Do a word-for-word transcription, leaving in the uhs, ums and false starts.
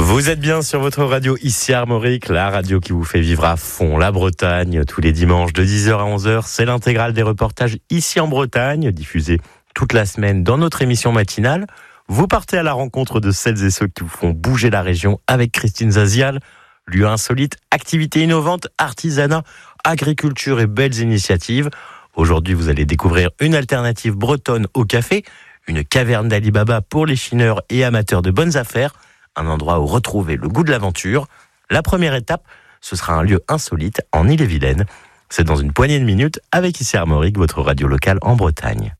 Vous êtes bien sur votre radio ici Armorique, la radio qui vous fait vivre à fond la Bretagne. Tous les dimanches de dix heures à onze heures, c'est l'intégrale des reportages ici en Bretagne, diffusés toute la semaine dans notre émission matinale. Vous partez à la rencontre de celles et ceux qui vous font bouger la région avec Christine Zazial. Lieux insolites, activités innovantes, artisanat, agriculture et belles initiatives. Aujourd'hui, vous allez découvrir une alternative bretonne au café, une caverne d'Ali Baba pour les chineurs et amateurs de bonnes affaires, un endroit où retrouver le goût de l'aventure. La première étape, ce sera un lieu insolite en Ille-et-Vilaine. C'est dans une poignée de minutes avec ici Armorique, votre radio locale en Bretagne.